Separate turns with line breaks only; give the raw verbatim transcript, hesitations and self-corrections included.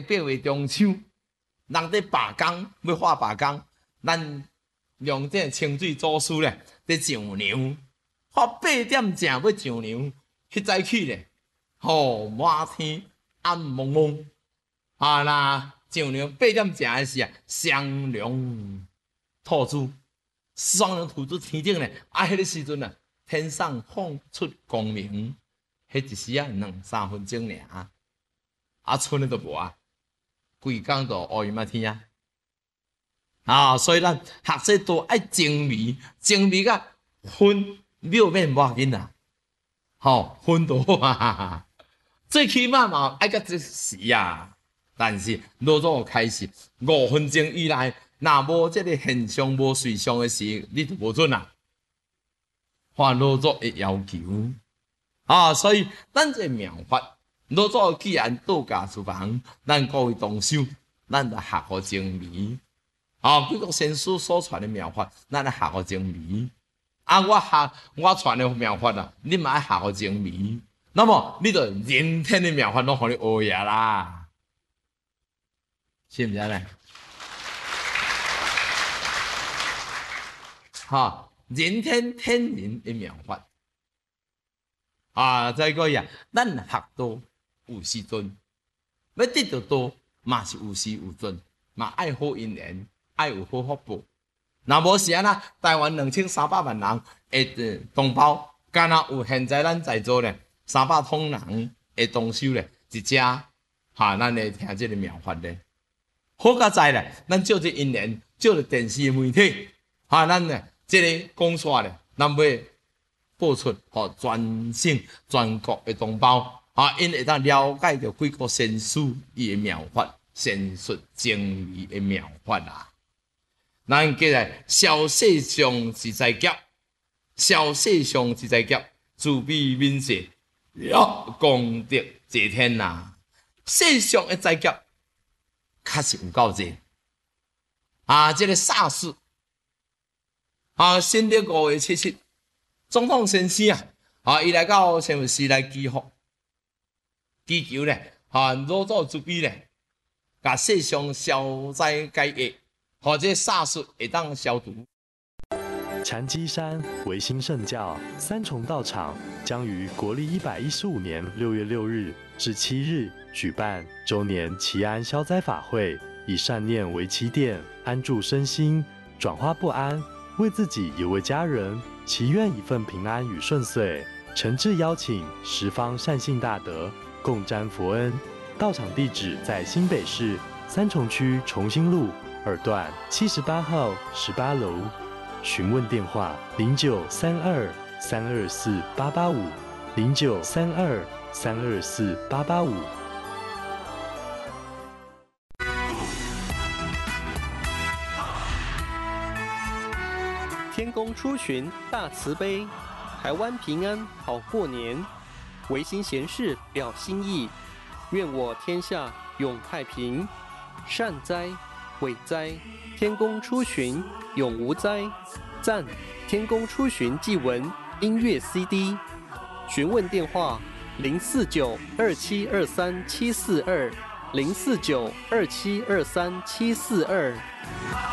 八月中秋，人伫罢工要画罢工，咱用这清水祖师咧，伫上梁，画八点正要上梁，迄早起咧，吼满天暗蒙蒙，啊那上梁八点正诶时啊，双龙吐珠，双龙吐珠天顶咧，啊迄个时阵啊，天上放出光明，迄一时啊两三分钟尔，啊剩诶都无啊，规工都乌阴仔天啊！啊，所以咱学习都爱精微，精微甲分秒免无要紧啦，吼分都好啊，最起码嘛爱甲这时啊。但是老早开始五分钟以内，若无这个现象无随象的时，你就无准啦。犯老早的要求啊，所以咱这妙法，老早既然道家厨房，咱各位同修，咱就学好精微。啊，几个先师所传的妙法，咱来学好精微。啊，我学我传的妙法啊，你嘛爱学好精微。那么你就人天的妙法拢互你学呀啦。是毋是安尼？哈，人天天人的妙法啊，再个呀，咱学道有时阵，要得到道嘛是有时有阵，嘛爱好因缘，爱有好福报。若无是安那，台湾两千三百万人的同胞，敢若有现在咱在座咧三百通人的同修咧，一只哈，咱会听这个妙法咧。好佳在咧，咱借这因缘，借着电视媒体，哈，咱咧这个讲煞咧，咱要播出，互全省全国的同胞，啊，因会当了解到几个先师伊的妙法，先述精微的妙法啊。咱记来，小世上是在劫，小世上是在劫，自比民世，了功德谢天呐。世上的在劫。确实有够济啊！这个 SARS 啊，新的五月七七，总统先生啊，啊，伊来到新北市来祈福，祈求咧，啊，老早主笔咧，甲世上消灾解厄，或者 SARS 会当消毒。
禅机山维新圣教三重道场将于国历一百一十五年六月六日至七日举办周年祈安消灾法会，以善念为起点，安住身心，转化不安，为自己也为家人祈愿一份平安与顺遂。诚挚邀请十方善信大德共沾佛恩。道场地址在新北市三重区重兴路二段七十八号十八楼。询问电话：零九三二三二四八八五，零九三二三二四八八五。
天公出巡大慈悲，台湾平安好过年。维新贤士表心意，愿我天下永太平。善哉，伟哉，天公出巡永无灾。赞，天公出巡祭文音乐 C D。询问电话：零四九二七二三七四二，零四九二七二三七四二。